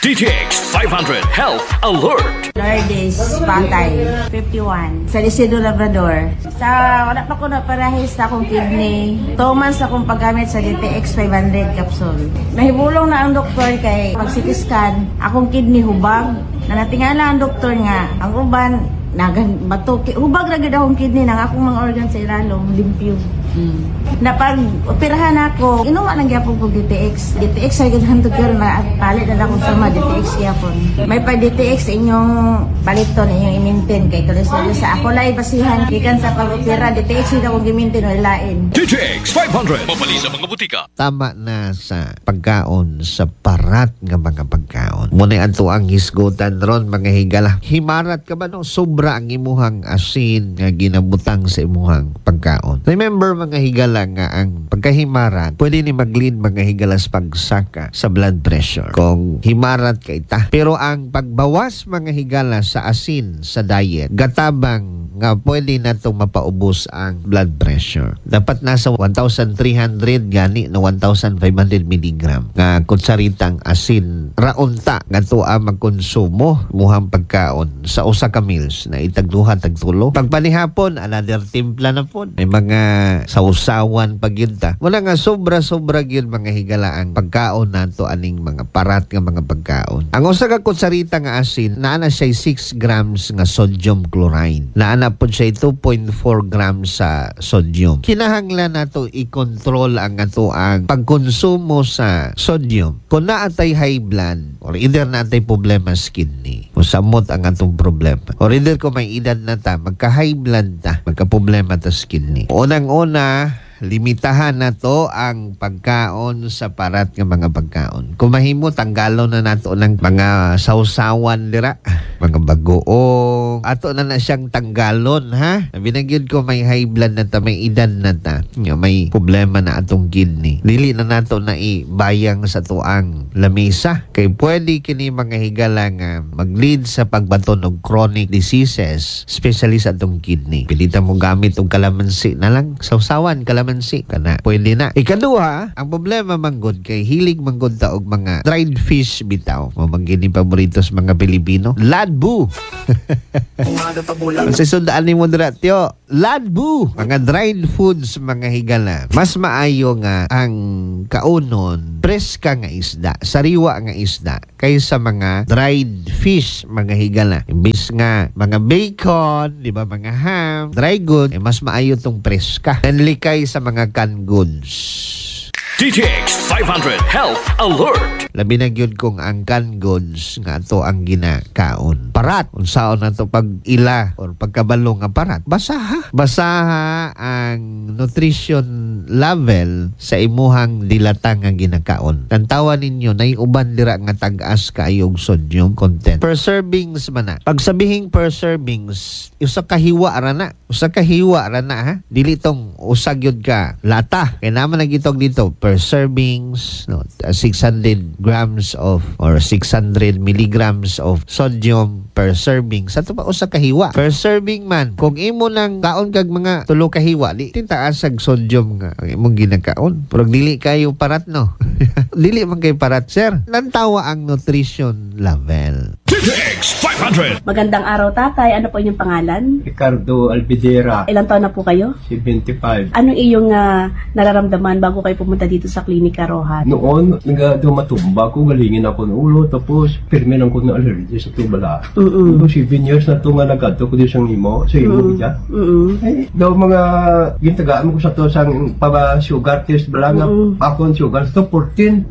DTX 500 Health Alert. Lourdes Patay, 51. Sa Isidro Labrador. Sa wala pa ko na parahis sa akong kidney. 2 months akong paggamit sa DTX 500 capsule. Nahibulong na ang doktor kay pag-CT scan, akong kidney hubag. Na natingala ang doktor nga, ang uban, bato, hubag na gid akong kidney ng akong mga organ sa ilalong, limpyo. Na pag operahan ako, inuman ang gyapon ko DTX. DTX ay ganahan to girl, palit na akong sama DTX gyapon. May pa DTX inyong paliton, inyong i-maintain kay kolesterol sa ako lay basihan gikan sa pag-opera DTX ida akong gi-maintain o ilain. DTX 500 mapali sa mga butika. Tama na sa pagkaon sa parat nga mga pagkaon. Muna ato ang hisgutan ron mga higala. Himarat ka ba no? Sobra ang imuhang asin nga ginabutang sa imuhang pagkaon. Remember mga higala nga ang pagkahimarat pwede ni maglid mga higala sa pagsaka sa blood pressure kung himarat ka ita. Pero ang pagbawas mga higala sa asin sa diet gatabang nga pwede na itong mapaubos ang blood pressure. Dapat nasa 1,300 gani na 1,500 mg nga kutsaritang asin raunta nga to ang magkonsumo muhang pagkaon sa usa ka meals na itagduha tagtulo. Pagpanihapon another timpla na po. May mga sausawan pagyunta. Wala nga sobra-sobra gyud mga higala ang pagkaon nato aning mga parat nga mga pagkaon. Ang usa ka kutsarita nga asin naa na siya 6 grams nga sodium chloride. Naa na po siya 2.4 grams sa sodium. Kinahanglan nato i-control ang ato ang pagkonsumo sa sodium. Kung naatay high blood or either naatay problema sa kidney o samot ang atong problema or either kung may edad na ta magka-high blood ta magka-problema ta sa kidney. Unang-una limitahan na to ang pagkaon sa parat ng mga pagkaon. Kung mahimo, tanggalon na nato ng mga sausawan dira, mga bagoong. Ato na siyang tanggalon, ha? Binagyod ko may high blood na ta, may edad na ta, may problema na atong kidney. Dili na nato na ibayang sa tuang lamesa. Kay pwede kini mga higala nga mag-lead sa pagbaton og chronic diseases, especially sa atong kidney. Pilita mo gamit og kalamansi na lang, sausawan, kalamansi kana pwede na. Ikaduha, ang problema manggod kay hilig manggod ta og mga dried fish bitaw. Mo manggini paboritos mga Pilipino. Ladbu. Sa sundaan ni mo dira tyo, ladbu. Mga dried foods mga higala. Mas maayo nga ang kaunon preska nga isda, sariwa nga isda kaysa mga dried fish mga higala. Imbis nga mga bacon, di ba, mga ham, dry good, mas maayo tong preska. Nanlikay sa mga canned goods. DTX 500 Health Alert. Labi na gyud kung ang canned goods nga ato ang ginakaon. Parat, unsaon na to pag ila or pagkabalo nga parat. Basaha. Basaha ang nutrition level sa imuhang dilata nga ginakaon. Tantawan ninyo na uban dira nga tag-as kaayog sodium content. Per servings man na. Pag sabihing per servings, usa ka hiwa ra na. Usa ka hiwa ra na, ha. Dili tong usag yun ka lata. Kaya naman nagitog dito per servings, no, 600 grams of or 600 milligrams of sodium per serving. Sa ito ba usa ka hiwa? Per serving man. Kung imo nang kaon kag mga tulo ka hiwa, di tintaas ag sodium nga ang imong ginakaon. Pero dili kayo parat, no? Dili man kay parat, sir. Lantawa ang nutrition level. DTX 500. Magandang araw, tatay. Ano po inyong pangalan? Ricardo Albidera, Ilang taon na po kayo? 75. Ano iyong nararamdaman bago kayo pumunta dito sa Klinika Rohat? Noon, dumatumba ko, galingin ako ng ulo, tapos pirmi lang ko ng allergy sa tubala. 7 years na ito nga nagkadto ko din siyang imo, sa imo niya. Eh, daw mga gintagaan mo ko sa to sang sugar test bala nga ako ang sugar to 14.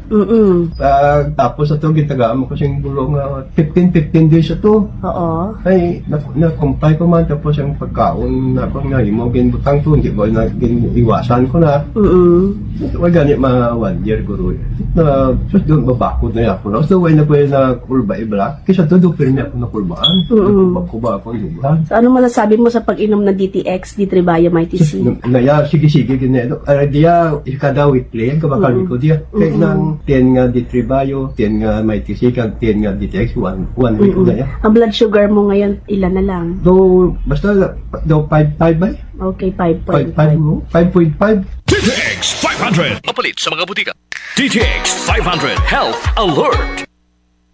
Tapos ito gintagaan mo ko siyang bulong 15 days ito. Oo. Ay, na-comply ko man tapos ang pagkaon na pang imo ginbutang to, hindi ba na iwasan ko na. Wag ganit mga 1 year guro. Na so doon babakod na ako. So way na pwede na kulba ibla. Kasi to do pirmi ako na kulbaan. Ko ba ako dugan. So ano masasabi mo sa pag-inom ng DTX, D3 Mighty-C? Naya sige ganito. Dia kada weekly ang kabakal ko dia. Kay nang 10 nga D3 Bio, 10 nga Mighty-C kag 10 nga DTX 1 week na ya. Ang blood sugar mo ngayon ilan na lang? Do basta do 5 ba? Okay, 5.5. 5.5. DTX 500 mapalit sa mga butika. DTX 500 Health Alert.